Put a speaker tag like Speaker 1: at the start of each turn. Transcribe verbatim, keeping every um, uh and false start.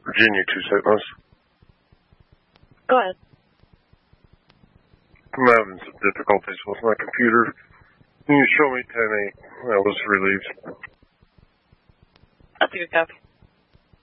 Speaker 1: Virginia to Saint Louis.
Speaker 2: Go ahead.
Speaker 1: I'm having some difficulties with my computer. Can you show me ten eight? I was relieved.
Speaker 2: That's a good copy.